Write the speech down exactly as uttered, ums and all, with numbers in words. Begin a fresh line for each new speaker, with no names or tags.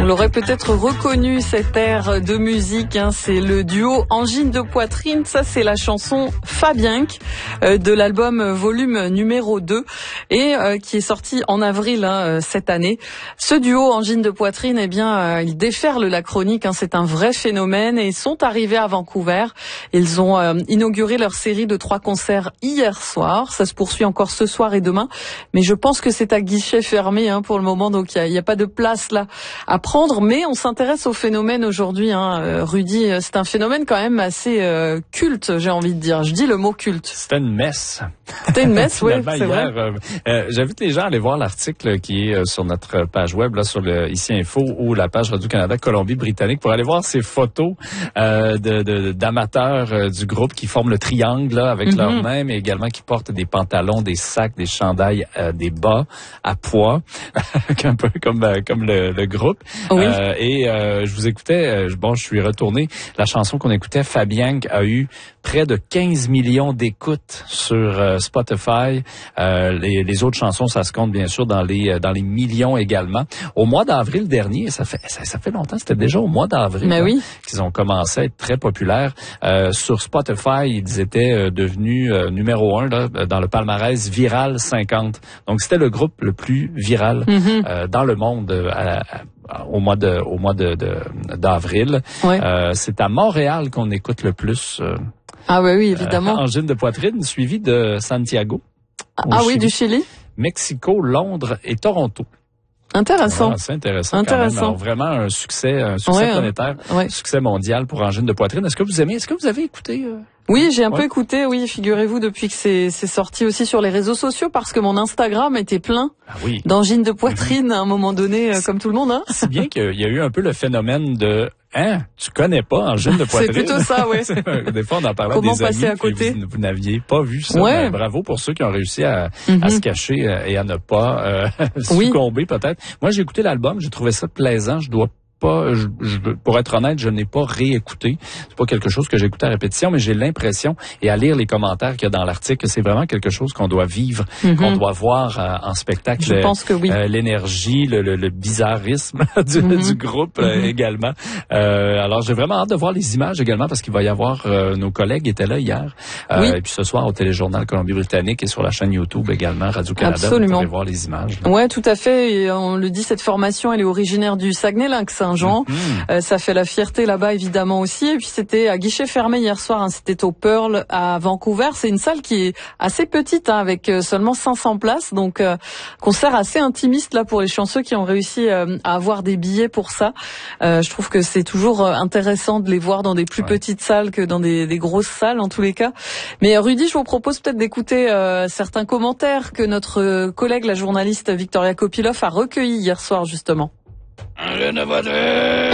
On l'aurait peut-être reconnu, cette air de musique, hein, c'est le duo Angine de Poitrine. Ça, c'est la chanson Fabienque euh, de l'album volume numéro deux et euh, qui est sorti en avril hein, cette année. Ce duo Angine de Poitrine, eh bien, euh, il déferle la chronique. Hein, c'est un vrai phénomène et ils sont arrivés à Vancouver. Ils ont euh, inauguré leur série de trois concerts hier soir. Ça se poursuit encore ce soir et demain, mais je pense que c'est à guichet fermé hein, pour le moment, donc il n'y a, a pas de place là à prendre. Mais on s'intéresse au phénomène aujourd'hui. Hein, euh, Rudy, c'est un phénomène quand même assez euh, culte, j'ai envie de dire. Je dis le mot culte.
C'était une messe.
C'était une messe, oui, c'est
hier,
vrai.
Euh, euh, J'invite les gens à aller voir l'article qui est euh, sur notre page web, là, sur le Ici Info ou la page Radio-Canada Colombie-Britannique, pour aller voir ces photos euh, de, de, d'amateurs euh, du groupe qui forment le triangle là, avec mm-hmm. leurs mains, mais également qui portent des pantalons, des sacs, des chandails, euh, des bas à pois, un peu comme euh, comme le, le groupe.
Oui.
Euh, et euh, je vous écoutais, euh, bon, je suis retourné. La chanson qu'on écoutait, Fabienque, a eu près de quinze millions d'écoutes sur euh, Spotify. Euh, les, les autres chansons, ça se compte bien sûr dans les dans les millions également. Au mois d'avril dernier, ça fait ça, ça fait longtemps, c'était déjà au mois d'avril
Mais
hein,
oui.
qu'ils ont commencé à être très populaires. Euh, sur Spotify, ils étaient euh, devenus euh, numéro un là, dans le palmarès Viral cinquante. Donc c'était le groupe le plus viral mm-hmm. euh, dans le monde euh, à, à, au mois de au mois de, de d'avril.
Ouais.
Euh, c'est à Montréal qu'on écoute le plus. Euh,
Ah oui, oui, évidemment.
Euh, Angine de Poitrine, suivi de Santiago.
Ah oui, du Chili.
Mexico, Londres et Toronto.
Intéressant.
Voilà, c'est intéressant.
Intéressant.
Quand même. Alors, vraiment un succès, un succès
ouais,
planétaire,
ouais.
un succès mondial pour Angine de Poitrine. Est-ce que vous aimez, est-ce que vous avez écouté euh...
Oui, j'ai un
ouais.
peu écouté, oui, figurez-vous, depuis que c'est, c'est sorti aussi sur les réseaux sociaux, parce que mon Instagram était plein
ah oui.
d'angines de poitrine à un moment donné, euh, comme tout le monde. Hein.
Si bien qu'il y a eu un peu le phénomène de « Hein, tu connais pas angine de poitrine? »
C'est plutôt ça, oui.
Des fois, on en parlait
Comment
à des amis,
passer à côté?
Vous, vous n'aviez pas vu ça.
Ouais.
Ben, bravo pour ceux qui ont réussi à,
mm-hmm.
à se cacher et à ne pas euh, succomber, oui. peut-être. Moi, j'ai écouté l'album, j'ai trouvé ça plaisant. Je dois pas, je, je, pour être honnête, je n'ai pas réécouté. C'est pas quelque chose que j'ai écouté à répétition, mais j'ai l'impression, et à lire les commentaires qu'il y a dans l'article, que c'est vraiment quelque chose qu'on doit vivre, mm-hmm. qu'on doit voir euh, en spectacle.
Je pense que oui.
Euh, l'énergie, le, le, le bizarrisme du, mm-hmm. du groupe euh, mm-hmm. également. Euh, alors, j'ai vraiment hâte de voir les images également, parce qu'il va y avoir, euh, nos collègues étaient là hier, euh, oui. et puis ce soir au Téléjournal Colombie-Britannique et sur la chaîne YouTube également, Radio-Canada,
Absolument.
vous pourrez voir les images.
Là. Ouais, tout à fait. Et on le dit, cette formation, elle est originaire du Saguenay-Lac-Saint-Jean. Mmh. Euh, ça fait la fierté là-bas évidemment aussi. Et puis c'était à guichet fermé hier soir. Hein, c'était au Pearl à Vancouver. C'est une salle qui est assez petite hein, avec euh, seulement cinq cents places. Donc euh, concert assez intimiste là pour les chanceux qui ont réussi euh, à avoir des billets pour ça. Euh, je trouve que c'est toujours euh, intéressant de les voir dans des plus ouais. petites salles que dans des, des grosses salles en tous les cas. Mais Rudy, je vous propose peut-être d'écouter euh, certains commentaires que notre euh, collègue, la journaliste Victoria Kopilov, a recueillis hier soir justement.
Un jeune voiture.